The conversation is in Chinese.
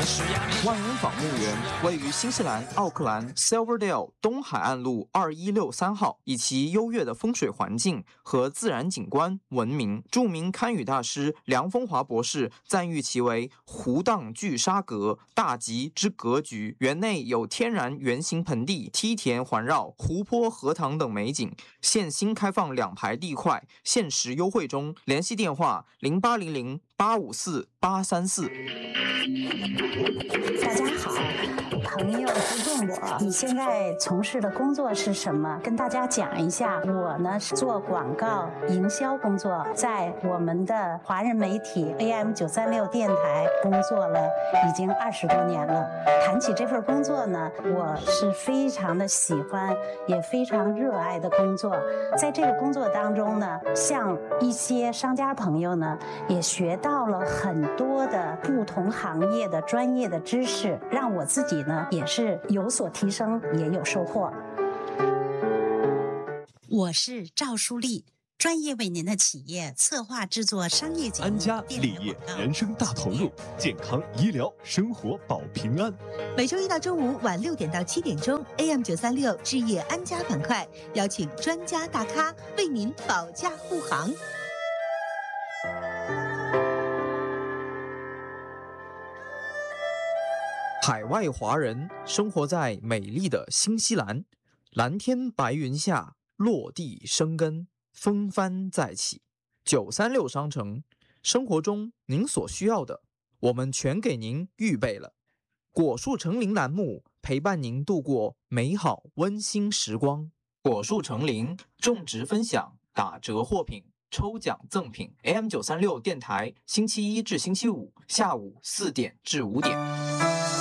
万人访墓园位于新西兰奥克兰 Silverdale 东海岸路2163号，以其优越的风水环境和自然景观闻名。著名堪舆大师梁风华博士赞誉其为湖荡聚沙阁，大吉之格局。园内有天然圆形盆地、梯田环绕、湖泊、荷塘等美景。现新开放2排地块，限时优惠中。联系电话0800854834。 大家好，朋友就问我你现在从事的工作是什么，跟大家讲一下。我呢是做广告营销工作，在我们的华人媒体 AM936电台工作了已经20多年了。谈起这份工作呢，我是非常的喜欢，也非常热爱的工作。在这个工作当中呢，像一些商家朋友呢，也学到了很多的不同行业的专业的知识，让我自己呢也是有所提升，也有收获。我是赵淑丽，专业为您的企业策划制作商业节目。 安家立业，人生大投入，健康医疗，生活保平安。 每周一到周五晚6点到7点钟 ，AM936置业安家板块，邀请专家大咖为您保驾护航。 海外华人生活在美丽的新西兰，蓝天白云下落地生根，风帆再起。936商城，生活中您所需要的，我们全给您预备了。果树成林栏目陪伴您度过美好温馨时光。果树成林，种植分享，打折货品，抽奖赠品。AM936电台，星期一至星期五下午4点至5点。